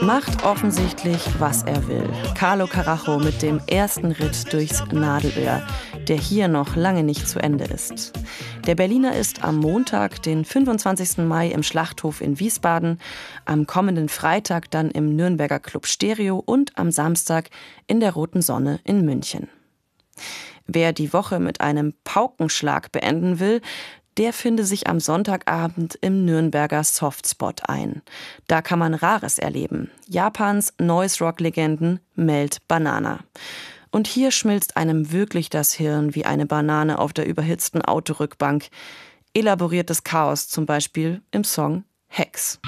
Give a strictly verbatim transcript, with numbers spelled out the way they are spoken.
macht offensichtlich, was er will. Carlo Carajo mit dem ersten Ritt durchs Nadelöhr, der hier noch lange nicht zu Ende ist. Der Berliner ist am Montag, den fünfundzwanzigsten Mai im Schlachthof in Wiesbaden, am kommenden Freitag dann im Nürnberger Club Stereo und am Samstag in der Roten Sonne in München. Wer die Woche mit einem Paukenschlag beenden will, der finde sich am Sonntagabend im Nürnberger Softspot ein. Da kann man Rares erleben. Japans Noise-Rock-Legenden Melt Banana. Und hier schmilzt einem wirklich das Hirn wie eine Banane auf der überhitzten Autorückbank. Elaboriertes Chaos zum Beispiel im Song Hex.